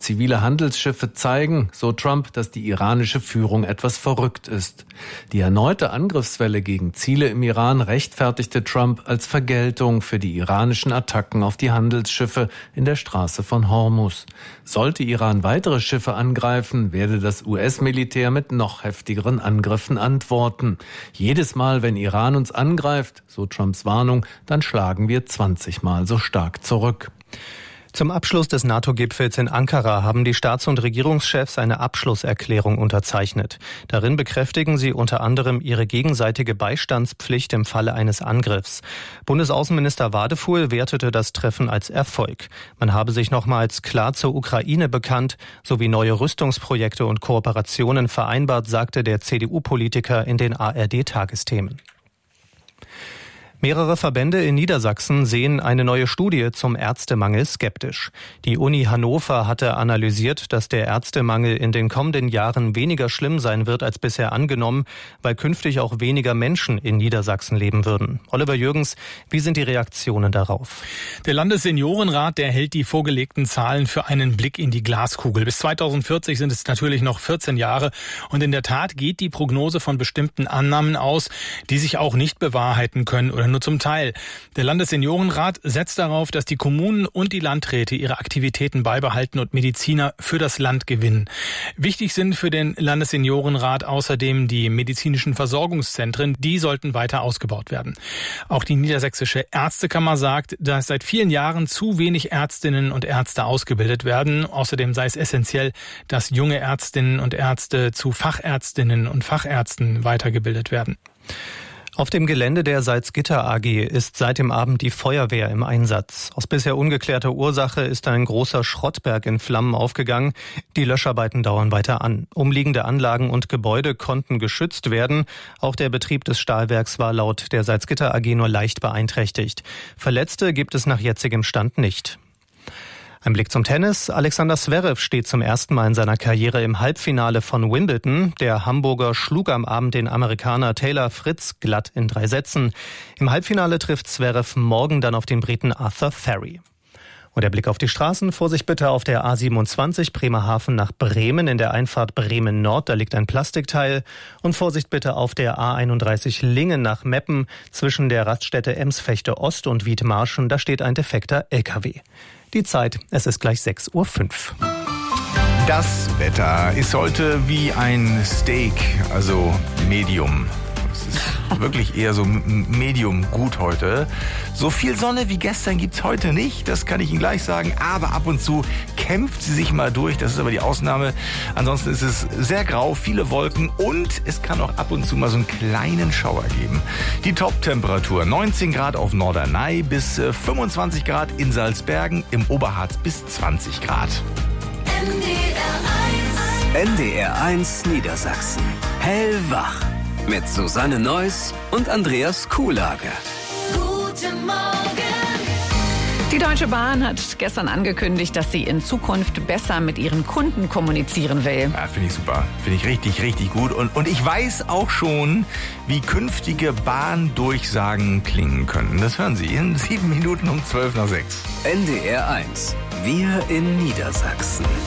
zivile Handelsschiffe zeigen, so Trump, dass die iranische Führung etwas verrückt ist. Die erneute Angriffswelle gegen Ziele im Iran rechtfertigte Trump als Vergeltung für die iranischen Attacken auf die Handelsschiffe in der Straße von Hormuz. Sollte Iran weitere Schiffe angreifen, werde das US-Militär mit noch heftigeren Angriffen antworten. Jedes Mal, wenn Iran uns angreift, so Trumps Warnung, dann schlagen wir 20 Mal so stark zurück. Zum Abschluss des NATO-Gipfels in Ankara haben die Staats- und Regierungschefs eine Abschlusserklärung unterzeichnet. Darin bekräftigen sie unter anderem ihre gegenseitige Beistandspflicht im Falle eines Angriffs. Bundesaußenminister Wadefuhl wertete das Treffen als Erfolg. Man habe sich nochmals klar zur Ukraine bekannt, sowie neue Rüstungsprojekte und Kooperationen vereinbart, sagte der CDU-Politiker in den ARD-Tagesthemen. Mehrere Verbände in Niedersachsen sehen eine neue Studie zum Ärztemangel skeptisch. Die Uni Hannover hatte analysiert, dass der Ärztemangel in den kommenden Jahren weniger schlimm sein wird als bisher angenommen, weil künftig auch weniger Menschen in Niedersachsen leben würden. Oliver Jürgens, wie sind die Reaktionen darauf? Der Landesseniorenrat, der hält die vorgelegten Zahlen für einen Blick in die Glaskugel. Bis 2040 sind es natürlich noch 14 Jahre. Und in der Tat geht die Prognose von bestimmten Annahmen aus, die sich auch nicht bewahrheiten können oder nur zum Teil. Der Landesseniorenrat setzt darauf, dass die Kommunen und die Landräte ihre Aktivitäten beibehalten und Mediziner für das Land gewinnen. Wichtig sind für den Landesseniorenrat außerdem die medizinischen Versorgungszentren. Die sollten weiter ausgebaut werden. Auch die Niedersächsische Ärztekammer sagt, dass seit vielen Jahren zu wenig Ärztinnen und Ärzte ausgebildet werden. Außerdem sei es essentiell, dass junge Ärztinnen und Ärzte zu Fachärztinnen und Fachärzten weitergebildet werden. Auf dem Gelände der Salzgitter AG ist seit dem Abend die Feuerwehr im Einsatz. Aus bisher ungeklärter Ursache ist ein großer Schrottberg in Flammen aufgegangen. Die Löscharbeiten dauern weiter an. Umliegende Anlagen und Gebäude konnten geschützt werden. Auch der Betrieb des Stahlwerks war laut der Salzgitter AG nur leicht beeinträchtigt. Verletzte gibt es nach jetzigem Stand nicht. Ein Blick zum Tennis. Alexander Zverev steht zum ersten Mal in seiner Karriere im Halbfinale von Wimbledon. Der Hamburger schlug am Abend den Amerikaner Taylor Fritz glatt in 3 Sätzen. Im Halbfinale trifft Zverev morgen dann auf den Briten Arthur Ferry. Und der Blick auf die Straßen. Vorsicht bitte auf der A27 Bremerhaven nach Bremen in der Einfahrt Bremen Nord. Da liegt ein Plastikteil. Und Vorsicht bitte auf der A31 Lingen nach Meppen zwischen der Raststätte Emsfechte Ost und Wiedmarschen. Da steht ein defekter LKW. Die Zeit, es ist gleich 6:05 Uhr. Das Wetter ist heute wie ein Steak, also Medium. Es ist wirklich eher so Medium gut heute. So viel Sonne wie gestern gibt's heute nicht, das kann ich Ihnen gleich sagen. Aber ab und zu kämpft sie sich mal durch, das ist aber die Ausnahme. Ansonsten ist es sehr grau, viele Wolken und es kann auch ab und zu mal so einen kleinen Schauer geben. Die Top-Temperatur 19 Grad auf Norderney bis 25 Grad in Salzbergen, im Oberharz bis 20 Grad. NDR 1 Niedersachsen. Hellwach. Mit Susanne Neuss und Andreas Kuhlage. Guten Morgen. Die Deutsche Bahn hat gestern angekündigt, dass sie in Zukunft besser mit ihren Kunden kommunizieren will. Ja, finde ich super. Finde ich richtig, richtig gut. Und ich weiß auch schon, wie künftige Bahndurchsagen klingen können. Das hören Sie in 7 Minuten um 6:12. NDR 1. Wir in Niedersachsen.